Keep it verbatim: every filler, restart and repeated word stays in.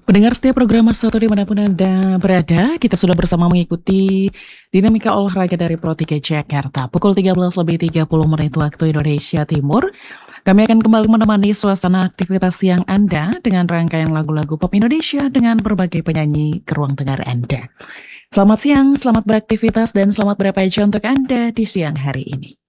Pendengar setiap program Mas satu dimanapun Anda berada, kita sudah bersama mengikuti dinamika olahraga dari Pro tiga Jakarta. Pukul tiga belas lebih tiga puluh menit waktu Indonesia Timur. Kami akan kembali menemani suasana aktivitas siang Anda dengan rangkaian lagu-lagu pop Indonesia dengan berbagai penyanyi ke ruang dengar Anda. Selamat siang, selamat beraktivitas, dan selamat berapa aja untuk Anda di siang hari ini.